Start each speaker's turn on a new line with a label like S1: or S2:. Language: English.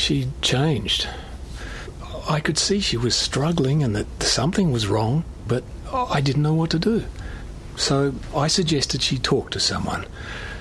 S1: she'd changed. I could see she was struggling and that something was wrong, but I didn't know what to do. So I suggested she talk to someone.